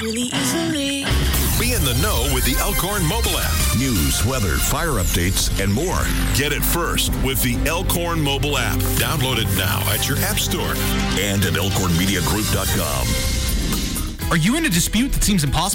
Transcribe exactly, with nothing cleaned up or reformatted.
really easily. Be in the know with the Elkhorn mobile app. News, weather, fire updates, and more. Get it first with the Elkhorn mobile app. Download it now at your app store and at elkhorn media group dot com. Are you in a dispute that seems impossible